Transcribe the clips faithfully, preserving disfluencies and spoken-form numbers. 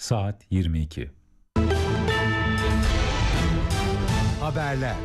Saat yirmi iki. Haberler.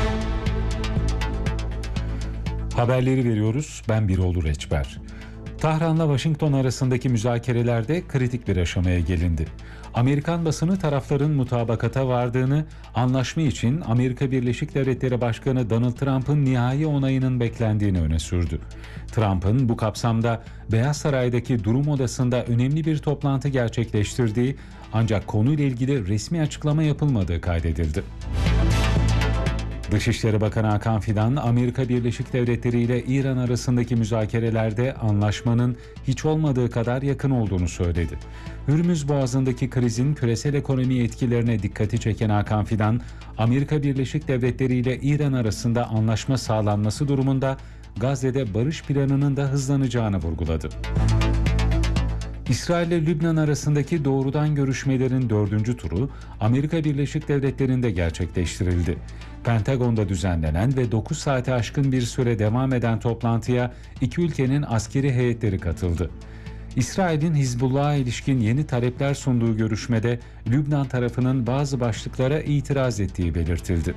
Haberleri veriyoruz. Ben Biroğlu Reçber. Tahran'la Washington arasındaki müzakerelerde kritik bir aşamaya gelindi. Amerikan basını tarafların mutabakata vardığını, anlaşma için Amerika Birleşik Devletleri Başkanı Donald Trump'ın nihai onayının beklendiğini öne sürdü. Trump'ın bu kapsamda Beyaz Saray'daki durum odasında önemli bir toplantı gerçekleştirdiği, ancak konuyla ilgili resmi açıklama yapılmadığı kaydedildi. Dışişleri Bakanı Hakan Fidan, Amerika Birleşik Devletleri ile İran arasındaki müzakerelerde anlaşmanın hiç olmadığı kadar yakın olduğunu söyledi. Hürmüz Boğazı'ndaki krizin küresel ekonomi etkilerine dikkati çeken Hakan Fidan, Amerika Birleşik Devletleri ile İran arasında anlaşma sağlanması durumunda Gazze'de barış planının da hızlanacağını vurguladı. İsrail ile Lübnan arasındaki doğrudan görüşmelerin dördüncü turu Amerika Birleşik Devletleri'nde gerçekleştirildi. Pentagon'da düzenlenen ve dokuz saate aşkın bir süre devam eden toplantıya iki ülkenin askeri heyetleri katıldı. İsrail'in Hizbullah'a ilişkin yeni talepler sunduğu görüşmede Lübnan tarafının bazı başlıklara itiraz ettiği belirtildi.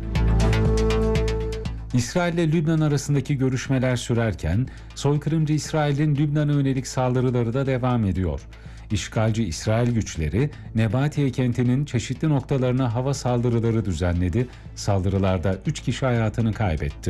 İsrail ile Lübnan arasındaki görüşmeler sürerken, soykırımcı İsrail'in Lübnan'a yönelik saldırıları da devam ediyor. İşgalci İsrail güçleri, Nebatiye kentinin çeşitli noktalarına hava saldırıları düzenledi. Saldırılarda üç kişi hayatını kaybetti.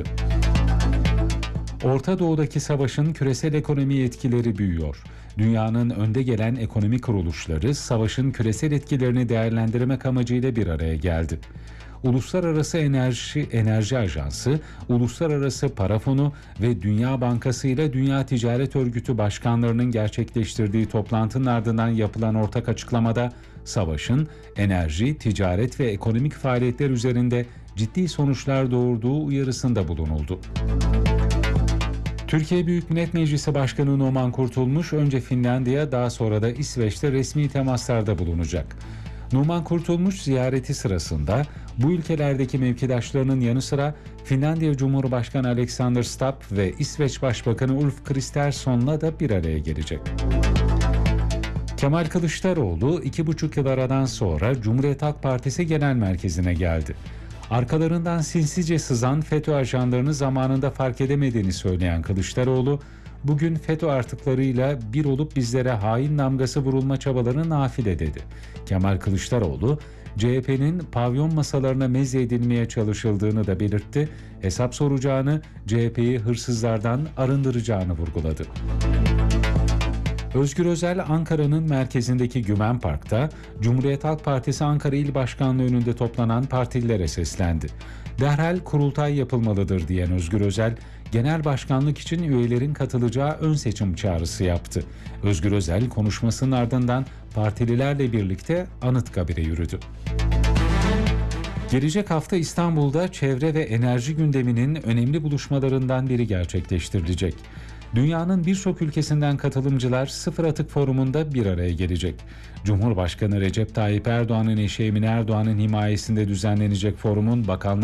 Orta Doğu'daki savaşın küresel ekonomi etkileri büyüyor. Dünyanın önde gelen ekonomi kuruluşları savaşın küresel etkilerini değerlendirmek amacıyla bir araya geldi. Uluslararası Enerji Enerji Ajansı, Uluslararası Para Fonu ve Dünya Bankası ile Dünya Ticaret Örgütü başkanlarının gerçekleştirdiği toplantının ardından yapılan ortak açıklamada savaşın enerji, ticaret ve ekonomik faaliyetler üzerinde ciddi sonuçlar doğurduğu uyarısında bulunuldu. Türkiye Büyük Millet Meclisi Başkanı Numan Kurtulmuş önce Finlandiya, daha sonra da İsveç'te resmi temaslarda bulunacak. Numan Kurtulmuş ziyareti sırasında bu ülkelerdeki mevkidaşlarının yanı sıra Finlandiya Cumhurbaşkanı Alexander Stubb ve İsveç Başbakanı Ulf Kristersson'la da bir araya gelecek. Kemal Kılıçdaroğlu iki buçuk yıl aradan sonra Cumhuriyet Halk Partisi Genel Merkezi'ne geldi. Arkalarından sinsice sızan FETÖ ajanlarını zamanında fark edemediğini söyleyen Kılıçdaroğlu, bugün FETÖ artıklarıyla bir olup bizlere hain damgası vurulma çabalarını nafile dedi. Kemal Kılıçdaroğlu, C H P'nin pavyon masalarına meze edilmeye çalışıldığını da belirtti, hesap soracağını, C H P'yi hırsızlardan arındıracağını vurguladı. Özgür Özel, Ankara'nın merkezindeki Güven Park'ta Cumhuriyet Halk Partisi Ankara İl Başkanlığı önünde toplanan partililere seslendi. Derhal kurultay yapılmalıdır diyen Özgür Özel, genel başkanlık için üyelerin katılacağı ön seçim çağrısı yaptı. Özgür Özel konuşmasının ardından partililerle birlikte Anıtkabir'e yürüdü. Gelecek hafta İstanbul'da çevre ve enerji gündeminin önemli buluşmalarından biri gerçekleştirilecek. Dünyanın birçok ülkesinden katılımcılar Sıfır Atık Forumu'nda bir araya gelecek. Cumhurbaşkanı Recep Tayyip Erdoğan'ın eşi Emine Erdoğan'ın himayesinde düzenlenecek forumun bakanlar